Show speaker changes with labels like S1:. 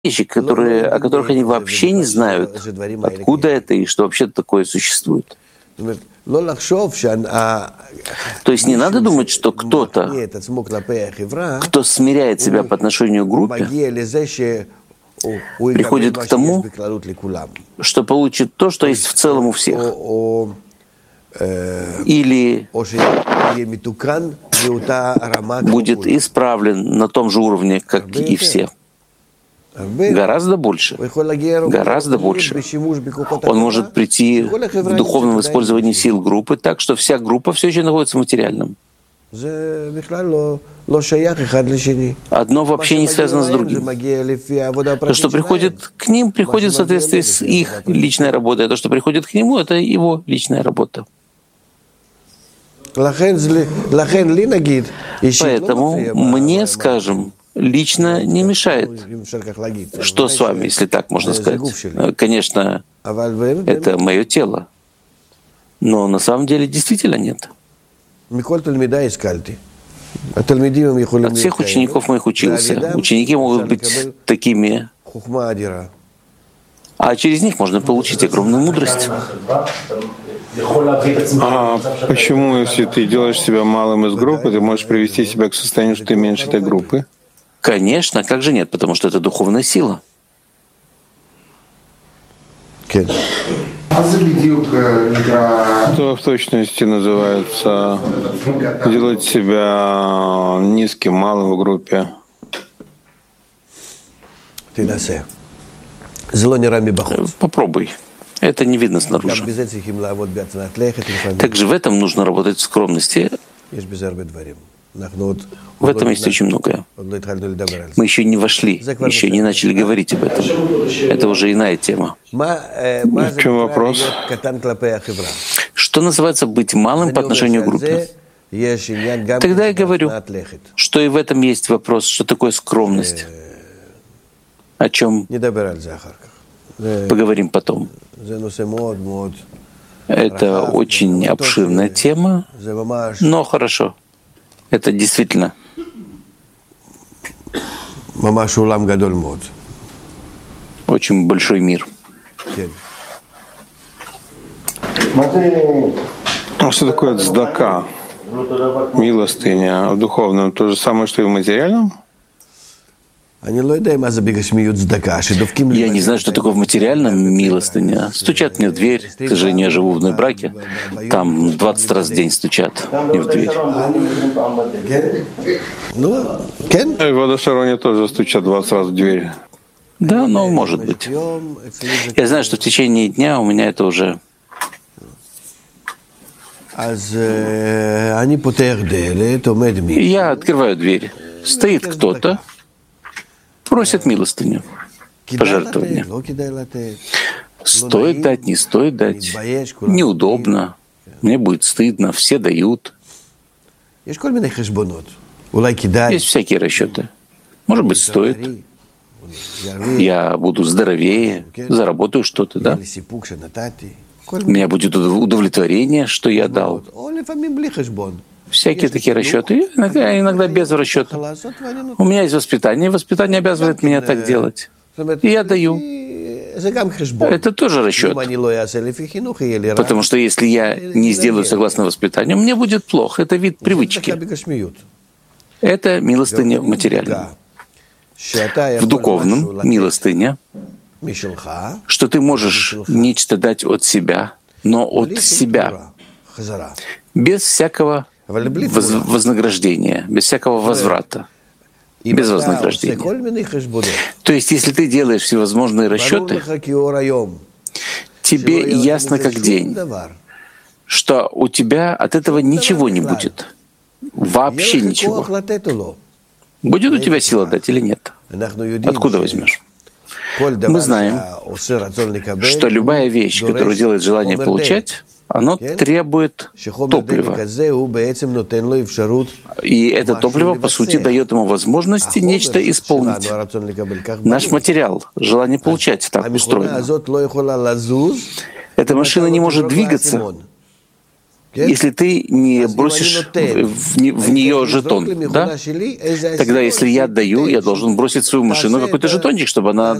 S1: вещи, о которых они вообще не знают, откуда это и что вообще такое существует. То есть не надо думать, что кто-то, кто смиряет себя по отношению к группе, приходит к тому, что получит то, что есть в целом у всех. Или будет исправлен на том же уровне, как и все. Гораздо больше. Гораздо больше. Он может прийти в духовном использовании сил группы так, что вся группа все еще находится в материальном. Одно вообще не связано с другим. То, что приходит к ним, приходит в соответствии с их личной работой. А то, что приходит к нему, это его личная работа. Поэтому мне, скажем, лично не мешает. Что с вами, если так можно сказать? Конечно, это мое тело. Но на самом деле действительно нет. От всех учеников моих учился. Ученики могут быть такими, а через них можно получить огромную мудрость.
S2: А почему, если ты делаешь себя малым из группы, ты можешь привести себя к состоянию, что ты меньше этой группы?
S1: Конечно, как же нет, потому что это духовная сила.
S2: Что в точности называется делать себя низким, малым в группе?
S1: Попробуй. Это не видно снаружи. Также в этом нужно работать в скромности. В этом есть очень многое. Мы еще не вошли, еще не начали говорить об этом. Это уже иная тема.
S2: В чем вопрос?
S1: Что называется быть малым по отношению к группе? Тогда я говорю, что и в этом есть вопрос, что такое скромность, о чем поговорим потом. Это очень обширная тема, но хорошо. Это действительно очень большой мир.
S2: А что такое цдака, милостыня в духовном? То же самое, что и в материальном?
S1: Я не знаю, что такое в материальном милостыня. Стучат мне в дверь. К сожалению, я живу в одной браке. Там 20 раз в день стучат мне в дверь.
S2: И в Водошароне тоже стучат 20 раз в дверь.
S1: Да, но может быть. Я знаю, что в течение дня у меня это уже... Я открываю дверь. Стоит кто-то, просит милостыню, пожертвования. Стоит дать, не стоит дать. Неудобно. Мне будет стыдно. Все дают. Есть всякие расчеты. Может быть, стоит. Я буду здоровее, заработаю что-то, да? У меня будет удовлетворение, что я дал. Всякие такие расчеты, иногда без расчета. У меня есть воспитание, и воспитание обязывает меня так делать. И я даю. Это тоже расчет. Потому что если я не сделаю согласно воспитанию, мне будет плохо. Это вид привычки. Это милостыня в материальном. В духовном милостыня, что ты можешь нечто дать от себя, но от себя, без всякого вознаграждения, без всякого возврата, без вознаграждения. То есть, если ты делаешь всевозможные расчеты, тебе ясно как день, что у тебя от этого ничего не будет. Вообще ничего. Будет у тебя сила дать или нет? Откуда возьмешь? Мы знаем, что любая вещь, которую делает желание получать, оно требует топлива. И это топливо, по сути, дает ему возможности нечто исполнить. Наш материал, желание получать, так устроено. Эта машина не может двигаться, если ты не бросишь в нее жетон, да? Тогда, если я отдаю, я должен бросить в свою машину какой-то жетончик, чтобы она